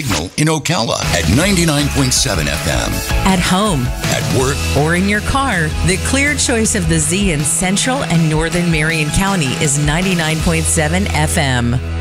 In Ocala at 99.7 FM. At home, at work, or in your car, the clear choice of the Z in Central and Northern Marion County is 99.7 FM.